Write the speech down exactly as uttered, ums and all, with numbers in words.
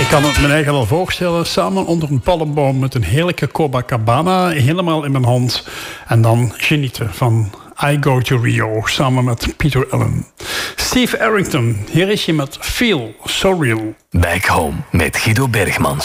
Ik kan het me eigenlijk wel voorstellen, samen onder een palmboom met een heerlijke Copacabana helemaal in mijn hand. En dan genieten van I Go to Rio samen met Peter Allen. Steve Arrington, hier is je met Feel So Real. Back Home met Guido Bergmans.